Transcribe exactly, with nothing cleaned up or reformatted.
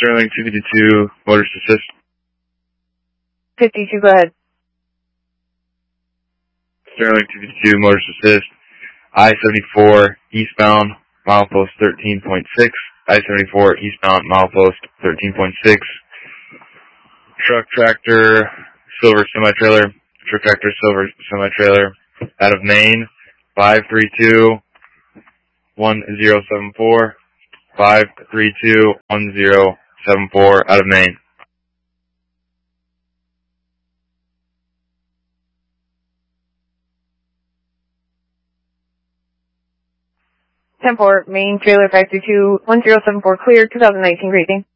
Sterling two fifty-two, Motors Assist. fifty-two, go ahead. Sterling two fifty-two, Motors Assist. I seventy-four, eastbound, milepost thirteen point six. I seventy-four, eastbound, milepost thirteen point six. Truck, tractor, silver semi-trailer. Truck, tractor, silver semi-trailer. Out of Maine, five three two, one zero seven four. five three two, one zero seven four, out of Maine. ten four, Main trailer five three two, one zero seven four, cleared, two thousand nineteen, greeting.